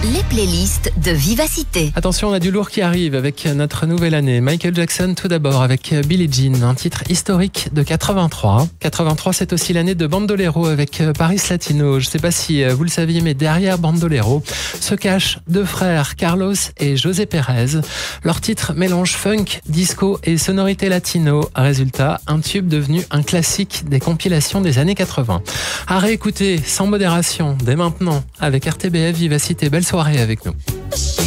les playlists de Vivacité. Attention, on a du lourd qui arrive avec notre nouvelle année. Michael Jackson tout d'abord avec Billie Jean, un titre historique de 83. 83, c'est aussi l'année de Bandolero avec Paris Latino. Je ne sais pas si vous le saviez, mais derrière Bandolero se cachent deux frères, Carlos et José Pérez. Leur titre mélange funk, disco et sonorité latino. Résultat, un tube devenu un classique des compilations des années 80. À réécouter sans modération dès maintenant avec RTBF Vivacité. Belle soirée avec nous.